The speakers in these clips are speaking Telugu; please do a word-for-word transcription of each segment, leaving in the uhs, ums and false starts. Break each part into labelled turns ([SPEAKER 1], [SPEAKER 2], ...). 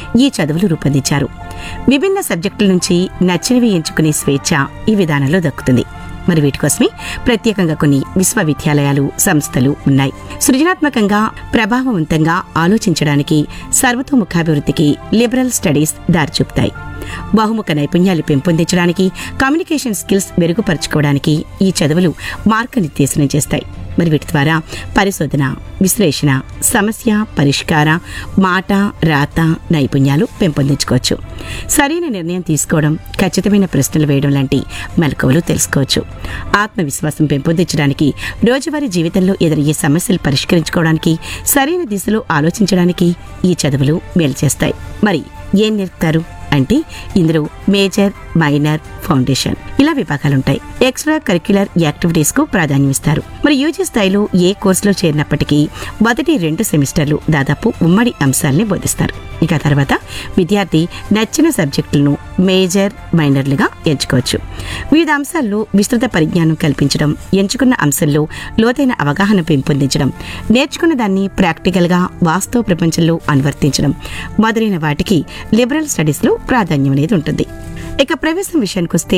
[SPEAKER 1] ఈ చదువులు రూపొందించారు. విభిన్న సబ్జెక్టుల నుంచి నచ్చినవి ఎంచుకునే స్వేచ్ఛ ఈ విధానంలో దక్కుతుంది. మరి వీటి కోసమే ప్రత్యేకంగా కొన్ని విశ్వవిద్యాలయాలు, సంస్థలు ఉన్నాయి. సృజనాత్మకంగా, ప్రభావవంతంగా ఆలోచించడానికి, సర్వతోముఖాభివృద్ధికి లిబరల్ స్టడీస్ దారిచూపుతాయి. బహుముఖ నైపుణ్యాలు పెంపొందించడానికి, కమ్యూనికేషన్ స్కిల్స్ మెరుగుపరుచుకోవడానికి ఈ చదువులు మార్గనిర్దేశనం చేస్తాయి. మరి వీటి ద్వారా పరిశోధన, విశ్లేషణ, సమస్య పరిష్కార, మాట, రాత నైపుణ్యాలు పెంపొందించుకోవచ్చు. సరైన నిర్ణయం తీసుకోవడం, ఖచ్చితమైన ప్రశ్నలు వేయడం లాంటి మెలకువలు తెలుసుకోవచ్చు. ఆత్మవిశ్వాసం పెంపొందించడానికి, రోజువారీ జీవితంలో ఎదురయ్యే సమస్యలు పరిష్కరించుకోవడానికి, సరైన దిశలో ఆలోచించడానికి ఈ చదువులు మేలు చేస్తాయి. మరి ఏం నేర్పుతారు అంటే ఇందులో మేజర్, మైనర్, ఫౌండేషన్ ఇలా విభాగాలుంటాయి. ఎక్స్ట్రా కరిక్యులర్ యాక్టివిటీస్ కు ప్రాధాన్యం ఇస్తారు. మరి యూజీ స్థాయిలో ఏ కోర్సులో చేరినప్పటికీ మొదటి రెండు సెమిస్టర్లు దాదాపు ఉమ్మడి అంశాలని బోధిస్తారు. ఇక తర్వాత విద్యార్థి నచ్చిన సబ్జెక్టులను మేజర్, మైనర్లుగా ఎంచుకోవచ్చు. వివిధ అంశాల్లో విస్తృత పరిజ్ఞానం కల్పించడం, ఎంచుకున్న అంశంలో లోతైన అవగాహన పెంపొందించడం, నేర్చుకున్న దాన్ని ప్రాక్టికల్గా వాస్తవ ప్రపంచంలో అనువర్తించడం మొదలైన వాటికి లిబరల్ స్టడీస్లో ప్రాధాన్యం అనేది ఉంటుంది. ఇక ప్రవేశం విషయానికి వస్తే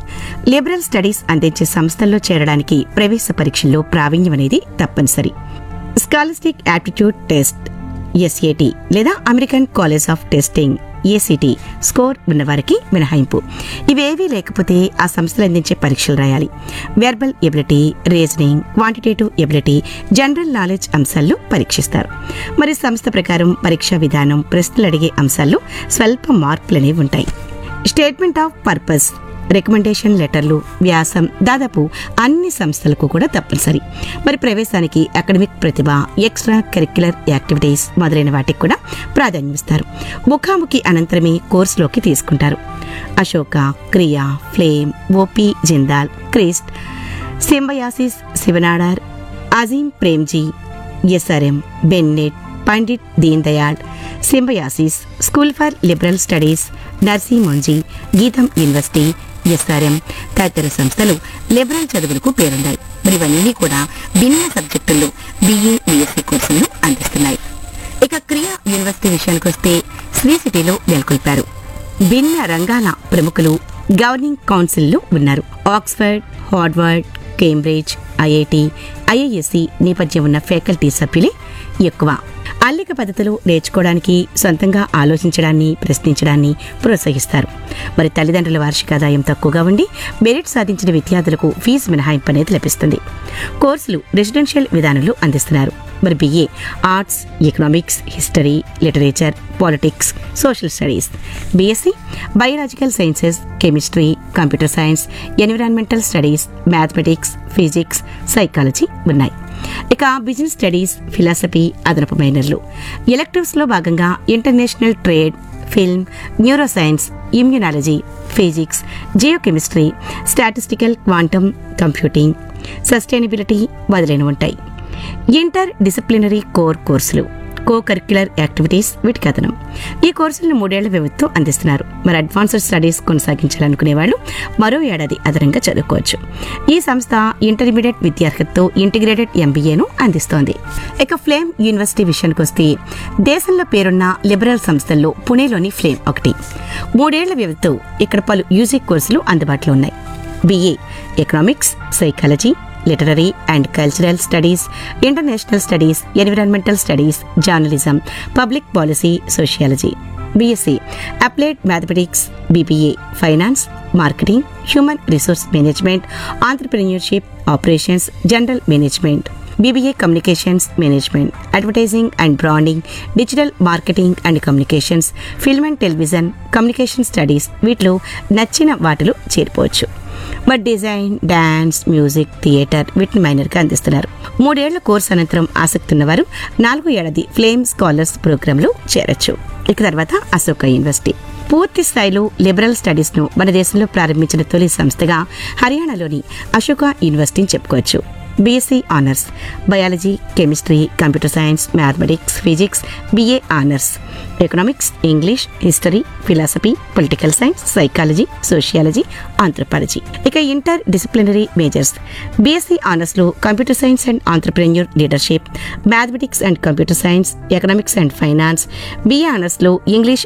[SPEAKER 1] లిబరల్ స్టడీస్ అందించే సంస్థల్లో చేరడానికి ప్రవేశ పరీక్షల్లో ప్రావీణ్యం అనేది తప్పనిసరి. స్కాలస్టిక్ యాప్టిట్యూడ్ టెస్ట్ ఎస్ఏటి లేదా American college of testing ACT score ఉన్నవారికి మినహాయింపు. ఇవేవీ లేకపోతే ఆ సంస్థలు అందించే పరీక్షలు రాయాలి. Verbal ability, reasoning, quantitative ability, general knowledge అంశాల్లో పరీక్షిస్తారు. మరి సంస్థ ప్రకారం పరీక్షా విధానం, ప్రశ్నలు అడిగే అంశాల్లో స్వల్ప మార్పులనేవి ఉంటాయి. స్టేట్మెంట్ ఆఫ్ పర్పస్, రికమెండేషన్ లెటర్లు, వ్యాసం దాదాపు అన్ని సంస్థలకు కూడా తప్పనిసరి. మరి ప్రవేశానికి అకాడమిక్ ప్రతిభ, ఎక్స్ట్రా కరిక్యులర్ యాక్టివిటీస్ మొదలైన వాటికి కూడా ప్రాధాన్యం ఇస్తారు. ముఖాముఖి అనంతరమే కోర్సులోకి తీసుకుంటారు. అశోక, క్రియా, flame, OP Jindal, Christ, Symbiosis, Shiv Nadar, Azeem Premji, SRM, Bennett, Pandit Deen Dayal, Symbiosis, school for liberal studies, నర్సీ మొంజీ, గీతం యూనివర్సిటీ, ఎస్ఆర్ఎం తదితర సంస్థలు లిబరల్ చదువులకు పేరున్నాయి. మరి ఇవన్నీ కూడా భిన్న సబ్జెక్టుల్లో బిఏ, బిఎస్సీ కోర్సులను అందిస్తున్నాయి. ఇక క్రియా యూనివర్సిటీ విషయానికి వస్తే శ్రీ సిటీలో నెలకొల్పారు. భిన్న రంగాల ప్రముఖులు గవర్నింగ్ కౌన్సిల్లో ఉన్నారు. Oxford, Harvard, Cambridge, IIT, IISc నేపథ్యం ఉన్న ఫ్యాకల్టీ సభ్యులే ఎక్కువ. అల్లిక పద్ధతులు నేర్చుకోవడానికి, సొంతంగా ఆలోచించడాన్ని, ప్రశ్నించడాన్ని ప్రోత్సహిస్తారు. మరి తల్లిదండ్రుల వార్షిక ఆదాయం తక్కువగా ఉండి మెరిట్ సాధించిన విద్యార్థులకు ఫీజు మినహాయింపు అనేది లభిస్తుంది. కోర్సులు రెసిడెన్షియల్ విధానంలో అందిస్తున్నారు. మరి BA arts, economics, history, literature, politics, social studies. BSc biological sciences, chemistry, computer science, environmental studies, mathematics, physics, psychology ఉన్నాయి. ఇక బిజినెస్ స్టడీస్, ఫిలాసఫీ అదనపు మైనర్లు. ఎలెక్టివ్స్ లో భాగంగా international trade, film, neuro science, immunology, physics, geochemistry, statistical, quantum computing, sustainability మొదలైన ఉంటాయి. ఇంటర్ డిసిప్లినరీ కోర్ కోర్సులు, కో కరిక్యులర్ యాక్టివిటీస్ వీటి కథనం. ఈ కోర్సులను మూడేళ్ల వ్యవధితో అందిస్తున్నారు. మరి అడ్వాన్స్డ్ స్టడీస్ కొనసాగించాలనుకునే వాళ్ళు మరో ఏడాది అదనంగా చదువుకోవచ్చు. ఈ సంస్థ ఇంటర్మీడియట్ విద్యార్హతతో ఇంటిగ్రేటెడ్ ఎంబీఏను అందిస్తోంది. ఇక ఫ్లేమ్ యూనివర్సిటీ విషయానికి వస్తే దేశంలో పేరున్న లిబరల్ సంస్థల్లో పుణేలోని ఫ్లేమ్ ఒకటి. మూడేళ్ల వ్యవధితో ఇక్కడ పలు యూజీ కోర్సులు అందుబాటులో ఉన్నాయి. BA economics, psychology, literary and cultural studies, international studies, environmental studies, journalism, public policy, sociology. BSc applied mathematics, BBA finance, marketing, human resource management, entrepreneurship, operations, general management. BBA communications management, advertising and branding, digital marketing and communications, film and television, communication studies. వీటిలో నచ్చిన వాటిలో చేరిపోవచ్చు. మరి డిజైన్, డాన్స్, మ్యూజిక్, థియేటర్ వీటిని మైనర్గా అందిస్తున్నారు. మూడేళ్ల కోర్సు అనంతరం ఆసక్తి ఉన్నవారు నాలుగో ఏడాది ఫ్లేమ్ స్కాలర్స్ ప్రోగ్రాంలో చేరొచ్చు. ఇక తర్వాత అశోక యూనివర్సిటీ పూర్తి స్థాయిలో లిబరల్ స్టడీస్ ను మన దేశంలో ప్రారంభించిన తొలి సంస్థగా హర్యానాలోని అశోక యూనివర్సిటీని చెప్పుకోవచ్చు. BSc honours, biology, chemistry, computer science, mathematics, physics, BA honours, economics, English, history, philosophy, political science, psychology, sociology, anthropology. ఇక inter disciplinary majors, BSc honours లో computer science and entrepreneur leadership, mathematics and computer science, economics and finance. BA honours లో ఇంగ్లీష్,